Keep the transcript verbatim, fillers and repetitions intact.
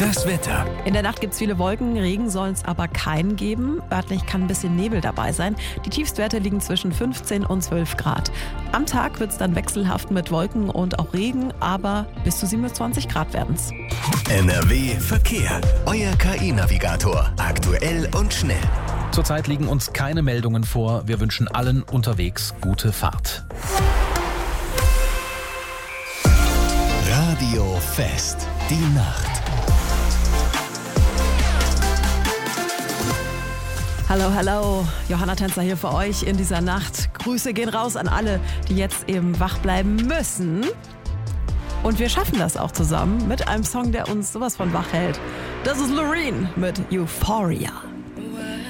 Das Wetter. In der Nacht gibt es viele Wolken, Regen soll es aber keinen geben. Örtlich kann ein bisschen Nebel dabei sein. Die Tiefstwerte liegen zwischen fünfzehn und zwölf Grad. Am Tag wird es dann wechselhaft mit Wolken und auch Regen, aber bis zu siebenundzwanzig Grad werden es. N R W Verkehr. Euer K I-Navigator. Aktuell und schnell. Zurzeit liegen uns keine Meldungen vor. Wir wünschen allen unterwegs gute Fahrt. Radio Fest. Die Nacht. Hallo, hallo, Johanna Tänzer hier für euch in dieser Nacht. Grüße gehen raus an alle, die jetzt eben wach bleiben müssen. Und wir schaffen das auch zusammen mit einem Song, der uns sowas von wach hält. Das ist Loreen mit Euphoria.